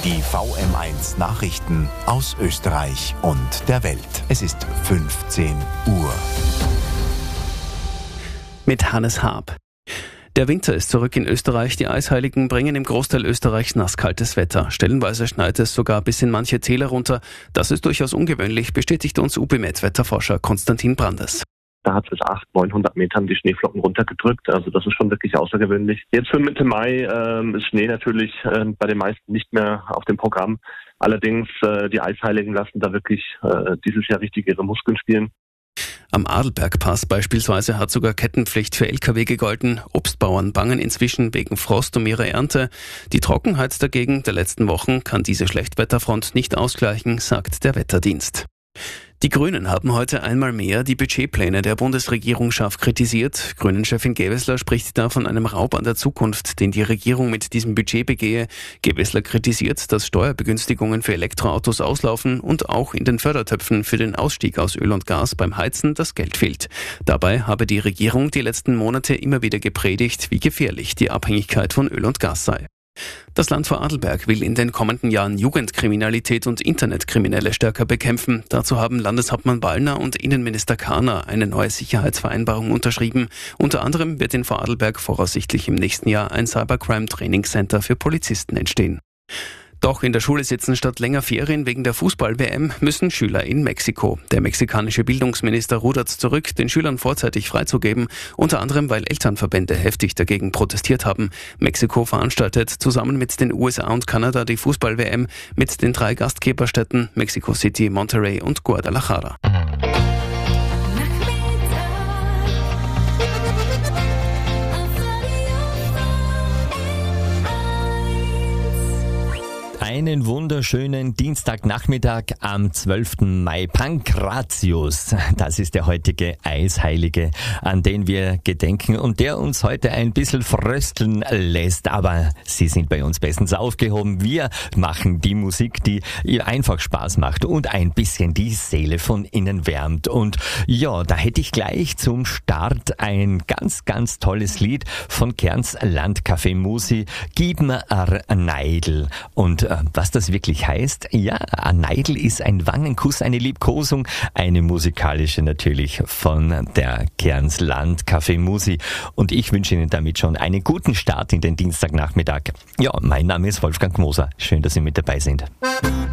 Die VM1 Nachrichten aus Österreich und der Welt. Es ist 15 Uhr. Mit Hannes Haab. Der Winter ist zurück in Österreich. Die Eisheiligen bringen im Großteil Österreichs nasskaltes Wetter. Stellenweise schneit es sogar bis in manche Täler runter. Das ist durchaus ungewöhnlich, bestätigt uns UB-Met-Wetterforscher Konstantin Brandes. Da hat es bis 800-900 Metern die Schneeflocken runtergedrückt. Also das ist schon wirklich außergewöhnlich. Jetzt für Mitte Mai ist Schnee natürlich bei den meisten nicht mehr auf dem Programm. Allerdings die Eisheiligen lassen da wirklich dieses Jahr richtig ihre Muskeln spielen. Am Adelbergpass beispielsweise hat sogar Kettenpflicht für Lkw gegolten. Obstbauern bangen inzwischen wegen Frost um ihre Ernte. Die Trockenheit dagegen der letzten Wochen kann diese Schlechtwetterfront nicht ausgleichen, sagt der Wetterdienst. Die Grünen haben heute einmal mehr die Budgetpläne der Bundesregierung scharf kritisiert. Grünen-Chefin Gewessler spricht da von einem Raub an der Zukunft, den die Regierung mit diesem Budget begehe. Gewessler kritisiert, dass Steuerbegünstigungen für Elektroautos auslaufen und auch in den Fördertöpfen für den Ausstieg aus Öl und Gas beim Heizen das Geld fehlt. Dabei habe die Regierung die letzten Monate immer wieder gepredigt, wie gefährlich die Abhängigkeit von Öl und Gas sei. Das Land Vorarlberg will in den kommenden Jahren Jugendkriminalität und Internetkriminelle stärker bekämpfen. Dazu haben Landeshauptmann Wallner und Innenminister Kahner eine neue Sicherheitsvereinbarung unterschrieben. Unter anderem wird in Vorarlberg voraussichtlich im nächsten Jahr ein Cybercrime-Training-Center für Polizisten entstehen. Doch in der Schule sitzen statt länger Ferien wegen der Fußball-WM müssen Schüler in Mexiko. Der mexikanische Bildungsminister rudert zurück, den Schülern vorzeitig freizugeben, unter anderem weil Elternverbände heftig dagegen protestiert haben. Mexiko veranstaltet zusammen mit den USA und Kanada die Fußball-WM mit den 3 Gastgeberstädten Mexico City, Monterrey und Guadalajara. Einen wunderschönen Dienstagnachmittag am 12. Mai. Pankratius, das ist der heutige Eisheilige, an den wir gedenken und der uns heute ein bisschen frösteln lässt. Aber Sie sind bei uns bestens aufgehoben. Wir machen die Musik, die ihr einfach Spaß macht und ein bisschen die Seele von innen wärmt. Und ja, da hätte ich gleich zum Start ein ganz, ganz tolles Lied von Kerns Landcafé Musi, Gib mir a Neidl. Und was das wirklich heißt? Ja, ein Neidl ist ein Wangenkuss, eine Liebkosung, eine musikalische natürlich von der Kerns Landcafé Musi. Und ich wünsche Ihnen damit schon einen guten Start in den Dienstagnachmittag. Ja, mein Name ist Wolfgang Moser. Schön, dass Sie mit dabei sind.